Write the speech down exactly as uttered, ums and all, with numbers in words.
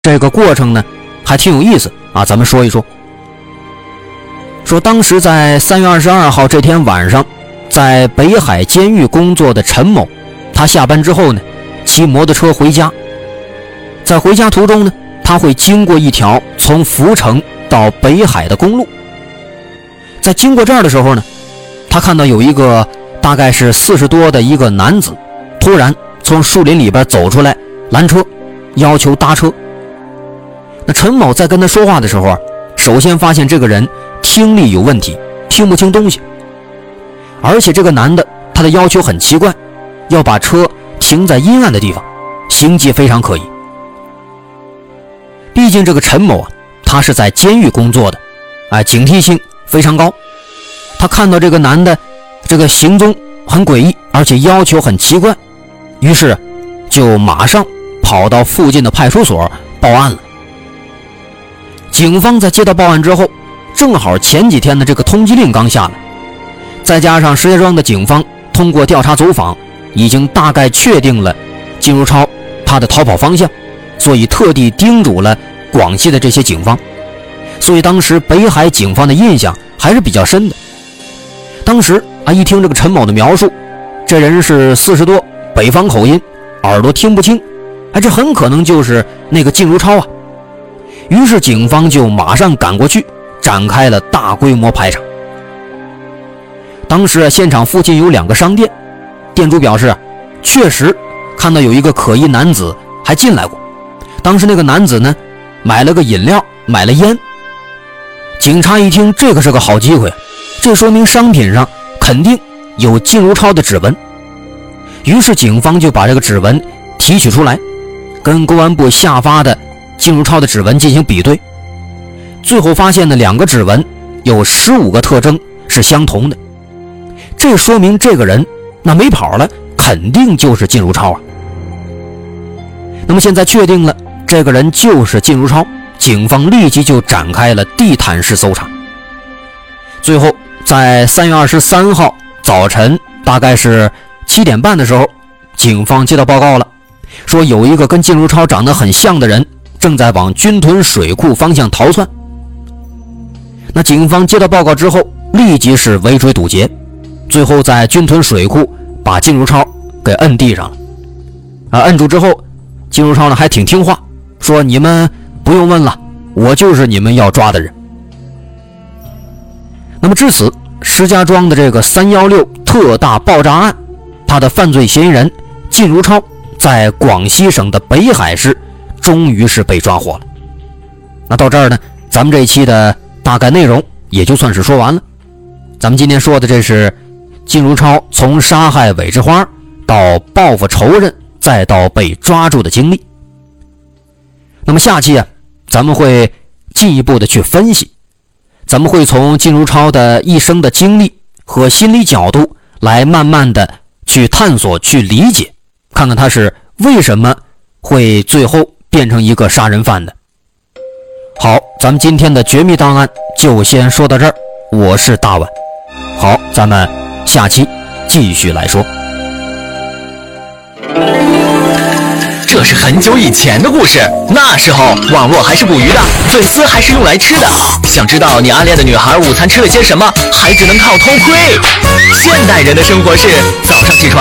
这个过程呢还挺有意思啊，咱们说一说。说当时在三月二十二号这天晚上，在北海监狱工作的陈某，他下班之后呢，骑摩托车回家。在回家途中呢，他会经过一条从福城到北海的公路。在经过这儿的时候呢，他看到有一个大概是四十多的一个男子，突然从树林里边走出来拦车，要求搭车。那陈某在跟他说话的时候啊，首先发现这个人听力有问题，听不清东西。而且这个男的他的要求很奇怪，要把车停在阴暗的地方，行迹非常可疑。毕竟这个陈某啊，他是在监狱工作的，哎，警惕性非常高。他看到这个男的这个行踪很诡异，而且要求很奇怪，于是就马上跑到附近的派出所报案了。警方在接到报案之后，正好前几天的这个通缉令刚下来，再加上石家庄的警方通过调查走访已经大概确定了金如超他的逃跑方向，所以特地叮嘱了广西的这些警方，所以当时北海警方的印象还是比较深的。当时啊，一听这个陈某的描述，这人是四十多，北方口音，耳朵听不清，哎，这很可能就是那个金如超啊。于是警方就马上赶过去，展开了大规模排查。当时现场附近有两个商店，店主表示确实看到有一个可疑男子还进来过。当时那个男子呢，买了个饮料，买了烟。警察一听这个是个好机会，这说明商品上肯定有金如超的指纹。于是警方就把这个指纹提取出来，跟公安部下发的金如超的指纹进行比对，最后发现的两个指纹有十五个特征是相同的，这说明这个人那没跑了，肯定就是金如超啊。那么现在确定了这个人就是金如超，警方立即就展开了地毯式搜查。最后在三月二十三号早晨大概是七点半的时候，警方接到报告了，说有一个跟金如超长得很像的人正在往军屯水库方向逃窜。那警方接到报告之后，立即是围追堵截，最后在军屯水库把金如超给摁地上了。啊，摁住之后，金如超呢还挺听话，说你们不用问了，我就是你们要抓的人。那么至此，石家庄的这个三一六特大爆炸案，他的犯罪嫌疑人金如超在广西省的北海市终于是被抓获了。那到这儿呢，咱们这一期的大概内容也就算是说完了。咱们今天说的这是金如超从杀害韦之花到报复仇人再到被抓住的经历。那么下期啊，咱们会进一步的去分析，咱们会从金如超的一生的经历和心理角度来慢慢的去探索去理解，看看他是为什么会最后变成一个杀人犯的。好，咱们今天的绝密档案就先说到这儿，我是大碗。好，咱们下期继续来说。 这是很久以前的故事，那时候网络还是捕鱼的，粉丝还是用来吃的。想知道你暗恋的女孩午餐吃了些什么，还只能靠偷窥。现代人的生活是早上起床